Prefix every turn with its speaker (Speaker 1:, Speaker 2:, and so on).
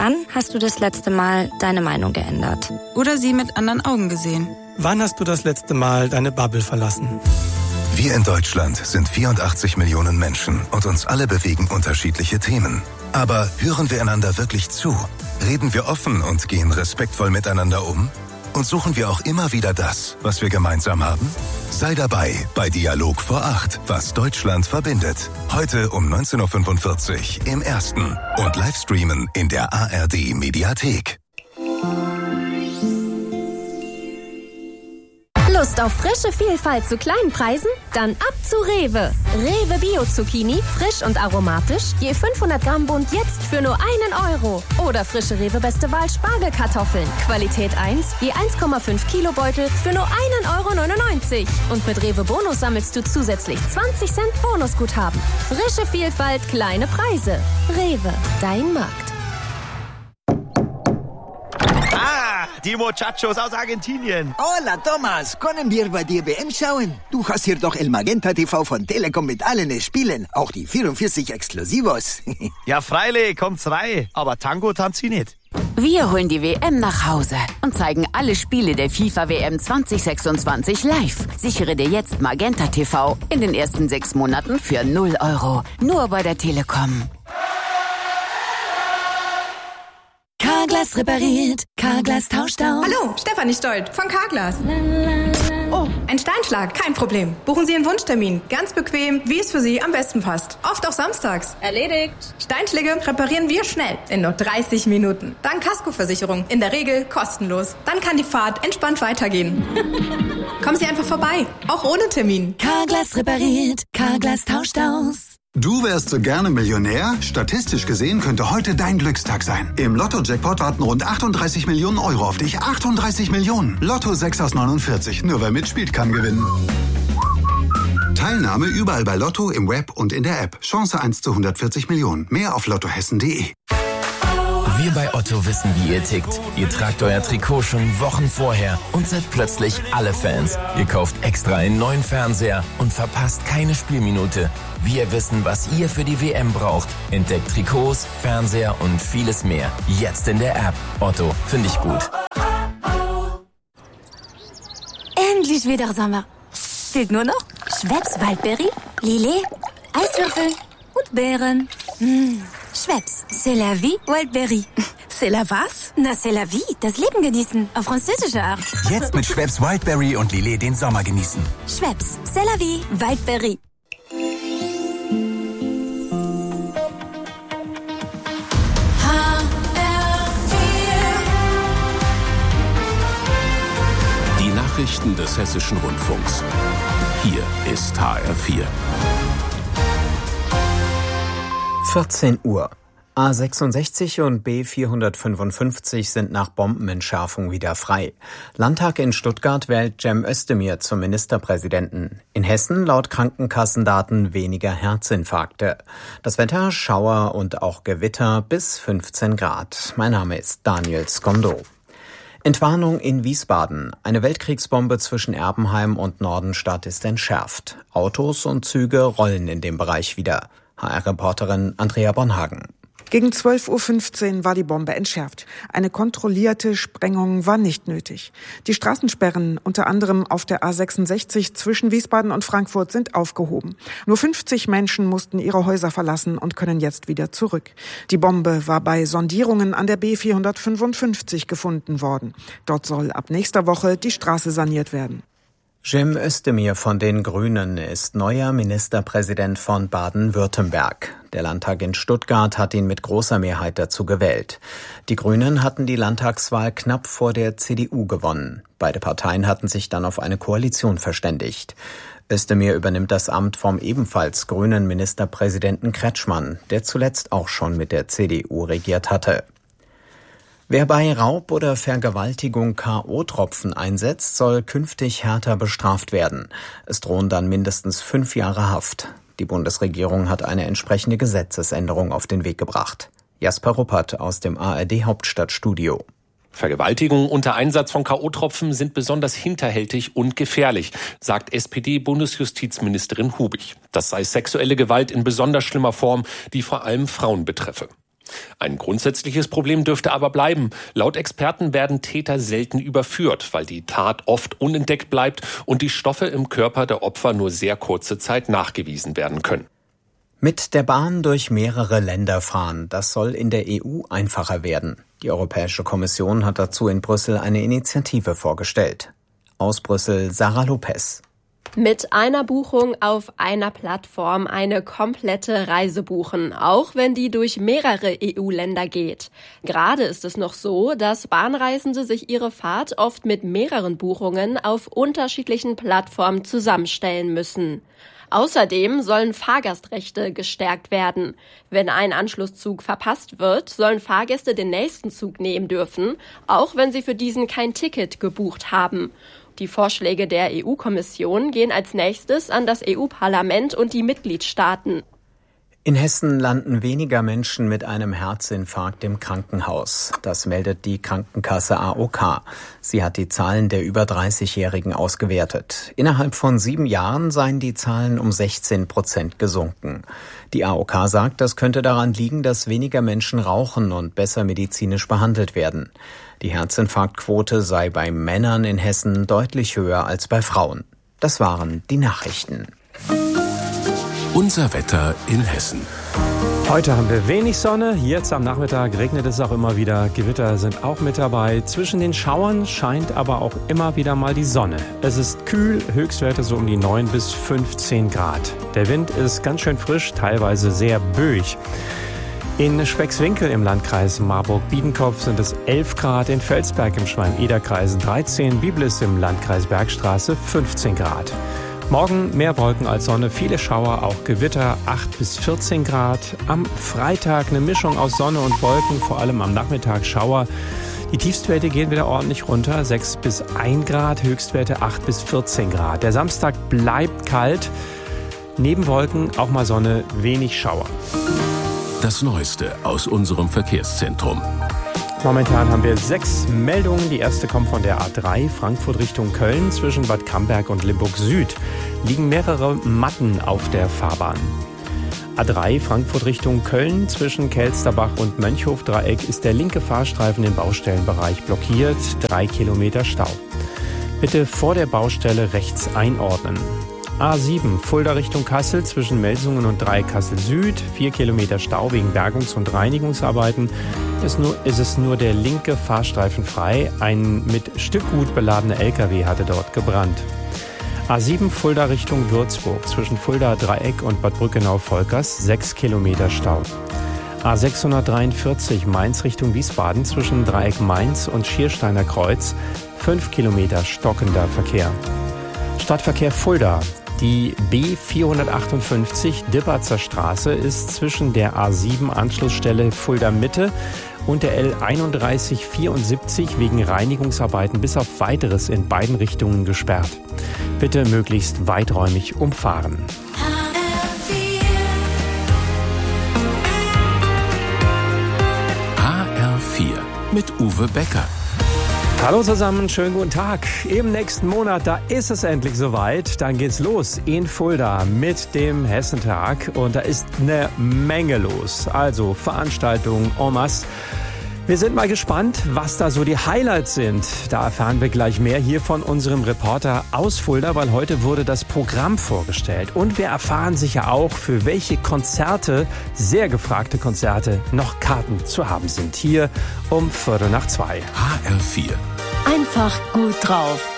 Speaker 1: Wann hast du das letzte Mal deine Meinung geändert?
Speaker 2: Oder sie mit anderen Augen gesehen?
Speaker 3: Wann hast du das letzte Mal deine Bubble verlassen?
Speaker 4: Wir in Deutschland sind 84 Millionen Menschen und uns alle bewegen unterschiedliche Themen. Aber hören wir einander wirklich zu? Reden wir offen und gehen respektvoll miteinander um? Und suchen wir auch immer wieder das, was wir gemeinsam haben? Sei dabei bei Dialog vor 8, was Deutschland verbindet. Heute um 19.45 Uhr im Ersten und Livestreamen in der ARD Mediathek.
Speaker 5: Lust auf frische Vielfalt zu kleinen Preisen? Dann ab zu Rewe. Rewe Bio Zucchini, frisch und aromatisch, je 500 Gramm Bund jetzt für nur 1 Euro. Oder frische Rewe Beste Wahl Spargelkartoffeln, Qualität 1, je 1,5 Kilo Beutel für nur 1,99 Euro. Und mit Rewe Bonus sammelst du zusätzlich 20 Cent Bonusguthaben. Frische Vielfalt, kleine Preise. Rewe, dein Markt.
Speaker 6: Die Muchachos aus Argentinien.
Speaker 7: Hola, Thomas. Können wir bei dir WM schauen? Du hast hier doch El Magenta TV von Telekom mit allen Spielen. Auch die 44 Exklusivos.
Speaker 6: Ja, freilich, kommt's rein. Aber Tango tanzt sie nicht.
Speaker 8: Wir holen die WM nach Hause und zeigen alle Spiele der FIFA-WM 2026 live. Sichere dir jetzt Magenta TV in den ersten 6 Monaten für 0 Euro. Nur bei der Telekom.
Speaker 9: Carglass repariert, Carglass tauscht aus.
Speaker 10: Hallo, Stefanie Stolt von Carglass. Oh, ein Steinschlag, kein Problem. Buchen Sie einen Wunschtermin, ganz bequem, wie es für Sie am besten passt. Oft auch samstags. Erledigt. Steinschläge reparieren wir schnell, in nur 30 Minuten. Dank Kaskoversicherung, in der Regel kostenlos. Dann kann die Fahrt entspannt weitergehen. Kommen Sie einfach vorbei, auch ohne Termin.
Speaker 9: Carglass repariert, Carglass tauscht aus.
Speaker 11: Du wärst so gerne Millionär? Statistisch gesehen könnte heute dein Glückstag sein. Im Lotto-Jackpot warten rund 38 Millionen Euro auf dich. 38 Millionen. Lotto 6 aus 49. Nur wer mitspielt, kann gewinnen. Teilnahme überall bei Lotto, im Web und in der App. Chance 1 zu 140 Millionen. Mehr auf lottohessen.de.
Speaker 12: Wir bei Otto wissen, wie ihr tickt. Ihr tragt euer Trikot schon Wochen vorher und seid plötzlich alle Fans. Ihr kauft extra einen neuen Fernseher und verpasst keine Spielminute. Wir wissen, was ihr für die WM braucht. Entdeckt Trikots, Fernseher und vieles mehr. Jetzt in der App. Otto, finde ich gut.
Speaker 5: Endlich wieder Sommer. Fehlt nur noch Schweppes Waldbeere, Lillet, Eiswürfel und Beeren. Schweppes, c'est la vie, Wildberry.
Speaker 2: C'est la was?
Speaker 5: Na, c'est la vie, das Leben genießen, auf französische Art.
Speaker 13: Jetzt mit Schweppes Wildberry und Lillet den Sommer genießen.
Speaker 5: Schweppes, c'est la vie, Wildberry.
Speaker 14: Die Nachrichten des Hessischen Rundfunks. Hier ist HR4.
Speaker 15: 14 Uhr. A66 und B455 sind nach Bombenentschärfung wieder frei. Landtag in Stuttgart wählt Cem Özdemir zum Ministerpräsidenten. In Hessen laut Krankenkassendaten weniger Herzinfarkte. Das Wetter, Schauer und auch Gewitter bis 15 Grad. Mein Name ist Daniel Skondo. Entwarnung in Wiesbaden. Eine Weltkriegsbombe zwischen Erbenheim und Nordenstadt ist entschärft. Autos und Züge rollen in dem Bereich wieder. HR-Reporterin Andrea Bonhagen.
Speaker 16: Gegen 12.15 Uhr war die Bombe entschärft. Eine kontrollierte Sprengung war nicht nötig. Die Straßensperren, unter anderem auf der A66 zwischen Wiesbaden und Frankfurt, sind aufgehoben. Nur 50 Menschen mussten ihre Häuser verlassen und können jetzt wieder zurück. Die Bombe war bei Sondierungen an der B455 gefunden worden. Dort soll ab nächster Woche die Straße saniert werden.
Speaker 15: Cem Özdemir von den Grünen ist neuer Ministerpräsident von Baden-Württemberg. Der Landtag in Stuttgart hat ihn mit großer Mehrheit dazu gewählt. Die Grünen hatten die Landtagswahl knapp vor der CDU gewonnen. Beide Parteien hatten sich dann auf eine Koalition verständigt. Özdemir übernimmt das Amt vom ebenfalls grünen Ministerpräsidenten Kretschmann, der zuletzt auch schon mit der CDU regiert hatte. Wer bei Raub oder Vergewaltigung K.O.-Tropfen einsetzt, soll künftig härter bestraft werden. Es drohen dann mindestens 5 Jahre Haft. Die Bundesregierung hat eine entsprechende Gesetzesänderung auf den Weg gebracht. Jasper Ruppert aus dem ARD-Hauptstadtstudio.
Speaker 17: Vergewaltigungen unter Einsatz von K.O.-Tropfen sind besonders hinterhältig und gefährlich, sagt SPD-Bundesjustizministerin Hubig. Das sei sexuelle Gewalt in besonders schlimmer Form, die vor allem Frauen betreffe. Ein grundsätzliches Problem dürfte aber bleiben. Laut Experten werden Täter selten überführt, weil die Tat oft unentdeckt bleibt und die Stoffe im Körper der Opfer nur sehr kurze Zeit nachgewiesen werden können.
Speaker 15: Mit der Bahn durch mehrere Länder fahren, das soll in der EU einfacher werden. Die Europäische Kommission hat dazu in Brüssel eine Initiative vorgestellt. Aus Brüssel, Sarah Lopez.
Speaker 5: Mit einer Buchung auf einer Plattform eine komplette Reise buchen, auch wenn die durch mehrere EU-Länder geht. Gerade ist es noch so, dass Bahnreisende sich ihre Fahrt oft mit mehreren Buchungen auf unterschiedlichen Plattformen zusammenstellen müssen. Außerdem sollen Fahrgastrechte gestärkt werden. Wenn ein Anschlusszug verpasst wird, sollen Fahrgäste den nächsten Zug nehmen dürfen, auch wenn sie für diesen kein Ticket gebucht haben. Die Vorschläge der EU-Kommission gehen als nächstes an das EU-Parlament und die Mitgliedstaaten.
Speaker 15: In Hessen landen weniger Menschen mit einem Herzinfarkt im Krankenhaus. Das meldet die Krankenkasse AOK. Sie hat die Zahlen der über 30-Jährigen ausgewertet. Innerhalb von 7 Jahren seien die Zahlen um 16% gesunken. Die AOK sagt, das könnte daran liegen, dass weniger Menschen rauchen und besser medizinisch behandelt werden. Die Herzinfarktquote sei bei Männern in Hessen deutlich höher als bei Frauen. Das waren die Nachrichten.
Speaker 14: Unser Wetter in Hessen.
Speaker 18: Heute haben wir wenig Sonne, jetzt am Nachmittag regnet es auch immer wieder, Gewitter sind auch mit dabei. Zwischen den Schauern scheint aber auch immer wieder mal die Sonne. Es ist kühl, Höchstwerte so um die 9 bis 15 Grad. Der Wind ist ganz schön frisch, teilweise sehr böig. In Speckswinkel im Landkreis Marburg-Biedenkopf sind es 11 Grad, in Felsberg im Schwalm-Eder-Kreis 13, Biblis im Landkreis Bergstraße 15 Grad. Morgen mehr Wolken als Sonne, viele Schauer, auch Gewitter, 8 bis 14 Grad. Am Freitag eine Mischung aus Sonne und Wolken, vor allem am Nachmittag Schauer. Die Tiefstwerte gehen wieder ordentlich runter, 6 bis 1 Grad, Höchstwerte 8 bis 14 Grad. Der Samstag bleibt kalt, neben Wolken auch mal Sonne, wenig Schauer.
Speaker 14: Das Neueste aus unserem Verkehrszentrum.
Speaker 18: Momentan haben wir 6 Meldungen. Die erste kommt von der A3 Frankfurt Richtung Köln. Zwischen Bad Camberg und Limburg Süd liegen mehrere Matten auf der Fahrbahn. A3 Frankfurt Richtung Köln. Zwischen Kelsterbach und Mönchhof-Dreieck ist der linke Fahrstreifen im Baustellenbereich blockiert. 3 Kilometer Stau. Bitte vor der Baustelle rechts einordnen. A7 Fulda Richtung Kassel zwischen Melsungen und Dreieck Kassel Süd. 4 Kilometer Stau wegen Bergungs- und Reinigungsarbeiten. Ist es nur der linke Fahrstreifen frei. Ein mit Stückgut beladener LKW hatte dort gebrannt. A7 Fulda Richtung Würzburg zwischen Fulda Dreieck und Bad Brückenau-Volkers 6 Kilometer Stau. A643 Mainz Richtung Wiesbaden zwischen Dreieck Mainz und Schiersteiner Kreuz 5 Kilometer stockender Verkehr. Stadtverkehr Fulda. Die B458 Dipperzer Straße ist zwischen der A7 Anschlussstelle Fulda Mitte und der L3174 wegen Reinigungsarbeiten bis auf Weiteres in beiden Richtungen gesperrt. Bitte möglichst weiträumig umfahren.
Speaker 14: HR4 mit Uwe Becker.
Speaker 18: Hallo zusammen, schönen guten Tag. Im nächsten Monat, da ist es endlich soweit. Dann geht's los in Fulda mit dem Hessentag. Und da ist eine Menge los. Also Veranstaltungen en masse. Wir sind mal gespannt, was da so die Highlights sind. Da erfahren wir gleich mehr hier von unserem Reporter aus Fulda, weil heute wurde das Programm vorgestellt. Und wir erfahren sicher auch, für welche Konzerte, sehr gefragte Konzerte, noch Karten zu haben sind. Hier um 2:15.
Speaker 14: HR4.
Speaker 9: Einfach gut drauf.